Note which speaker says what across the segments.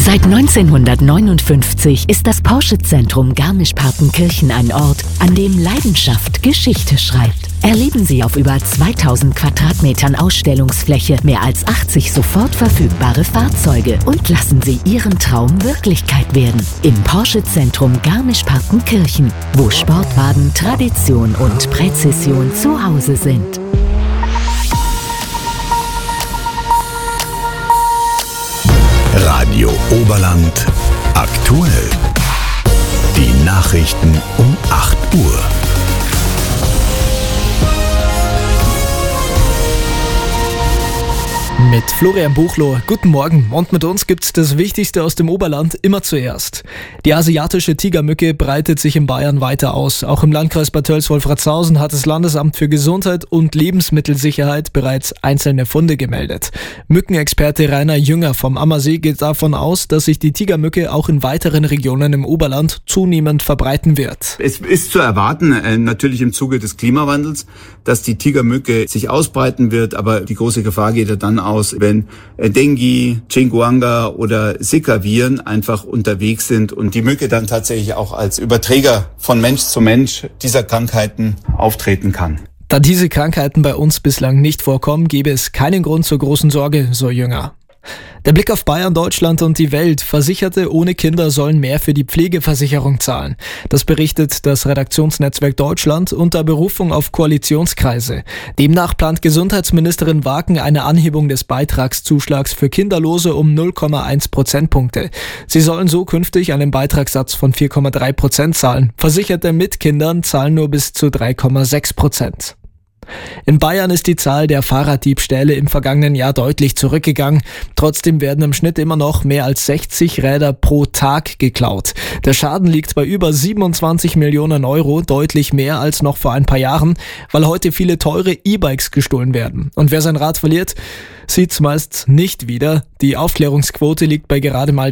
Speaker 1: Seit 1959 ist das Porsche-Zentrum Garmisch-Partenkirchen ein Ort, an dem Leidenschaft Geschichte schreibt. Erleben Sie auf über 2000 Quadratmetern Ausstellungsfläche mehr als 80 sofort verfügbare Fahrzeuge und lassen Sie Ihren Traum Wirklichkeit werden. Im Porsche-Zentrum Garmisch-Partenkirchen, wo Sportwagen, Tradition und Präzision zu Hause sind.
Speaker 2: Radio Oberland aktuell. Die Nachrichten um 8 Uhr.
Speaker 3: Mit Florian Buchloh, guten Morgen. Und mit uns gibt's das Wichtigste aus dem Oberland immer zuerst. Die asiatische Tigermücke breitet sich in Bayern weiter aus. Auch im Landkreis Bad Tölz-Wolfratshausen hat das Landesamt für Gesundheit und Lebensmittelsicherheit bereits einzelne Funde gemeldet. Mückenexperte Rainer Jünger vom Ammersee geht davon aus, dass sich die Tigermücke auch in weiteren Regionen im Oberland zunehmend verbreiten wird.
Speaker 4: Es ist zu erwarten, natürlich im Zuge des Klimawandels, dass die Tigermücke sich ausbreiten wird, aber die große Gefahr geht ja dann aus, wenn Dengue, Chinguanga oder Zika-Viren einfach unterwegs sind und die Mücke dann tatsächlich auch als Überträger von Mensch zu Mensch dieser Krankheiten auftreten kann.
Speaker 3: Da diese Krankheiten bei uns bislang nicht vorkommen, gäbe es keinen Grund zur großen Sorge, so Jünger. Der Blick auf Bayern, Deutschland und die Welt. Versicherte ohne Kinder sollen mehr für die Pflegeversicherung zahlen. Das berichtet das Redaktionsnetzwerk Deutschland unter Berufung auf Koalitionskreise. Demnach plant Gesundheitsministerin Waken eine Anhebung des Beitragszuschlags für Kinderlose um 0,1 Prozentpunkte. Sie sollen so künftig einen Beitragssatz von 4,3% zahlen. Versicherte mit Kindern zahlen nur bis zu 3,6%. In Bayern ist die Zahl der Fahrraddiebstähle im vergangenen Jahr deutlich zurückgegangen. Trotzdem werden im Schnitt immer noch mehr als 60 Räder pro Tag geklaut. Der Schaden liegt bei über 27 Millionen Euro, deutlich mehr als noch vor ein paar Jahren, weil heute viele teure E-Bikes gestohlen werden. Und wer sein Rad verliert, sieht's meist nicht wieder. Die Aufklärungsquote liegt bei gerade mal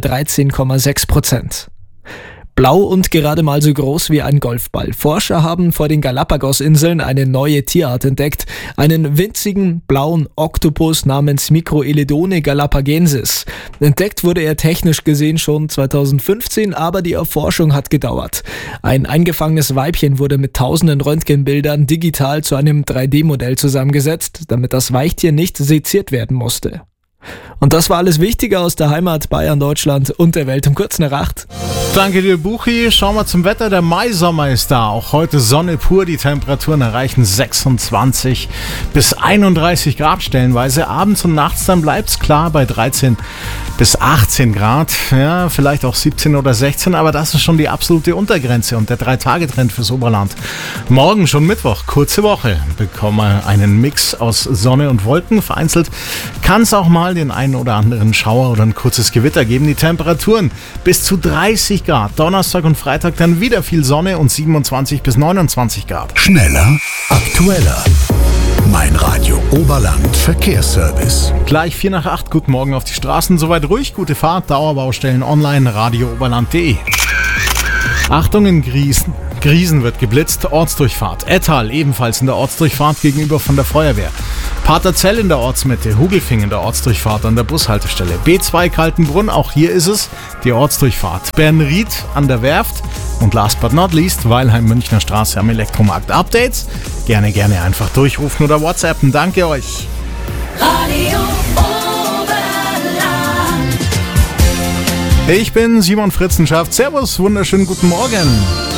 Speaker 3: 13,6%. Blau und gerade mal so groß wie ein Golfball. Forscher haben vor den Galapagos-Inseln eine neue Tierart entdeckt. Einen winzigen blauen Oktopus namens Microeledone galapagensis. Entdeckt wurde er technisch gesehen schon 2015, aber die Erforschung hat gedauert. Ein eingefangenes Weibchen wurde mit tausenden Röntgenbildern digital zu einem 3D-Modell zusammengesetzt, damit das Weichtier nicht seziert werden musste. Und das war alles Wichtige aus der Heimat, Bayern, Deutschland und der Welt um kurz nach 8.
Speaker 5: Danke dir, Buchi. Schauen wir zum Wetter. Der Maisommer ist da. Auch heute Sonne pur. Die Temperaturen erreichen 26 bis 31 Grad stellenweise. Abends und nachts dann bleibt es klar bei 13 bis 18 Grad. Ja, vielleicht auch 17 oder 16. Aber das ist schon die absolute Untergrenze und der 3-Tage-Trend fürs Oberland. Morgen schon Mittwoch, kurze Woche. Bekommen wir einen Mix aus Sonne und Wolken. Vereinzelt kann es auch mal den einen oder anderen Schauer oder ein kurzes Gewitter geben. Die Temperaturen bis zu 30 Grad. Donnerstag und Freitag dann wieder viel Sonne und 27 bis 29 Grad.
Speaker 2: Schneller, aktueller. Mein Radio Oberland Verkehrsservice.
Speaker 5: Gleich 4 nach 8. Guten Morgen auf die Straßen. Soweit ruhig. Gute Fahrt. Dauerbaustellen online. radiooberland.de. Achtung in Griesen. Griesen wird geblitzt, Ortsdurchfahrt. Ettal ebenfalls in der Ortsdurchfahrt gegenüber von der Feuerwehr. Paterzell in der Ortsmitte, Hugelfing in der Ortsdurchfahrt an der Bushaltestelle. B2 Kaltenbrunn, auch hier ist es die Ortsdurchfahrt. Bernried an der Werft und last but not least Weilheim Münchner Straße am Elektromarkt. Updates? Gerne einfach durchrufen oder WhatsAppen. Danke euch.
Speaker 6: Radio Oberland.
Speaker 5: Ich bin Simon Fritzenschaft. Servus, wunderschönen guten Morgen.